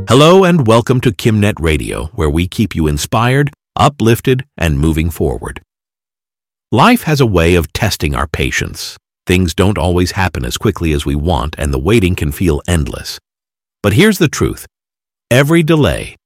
Hello and welcome to KimNet Radio, where we keep you inspired, uplifted, and moving forward. Life has a way of testing our patience. Things don't always happen as quickly as we want, and the waiting can feel endless. But here's the truth. Every delay,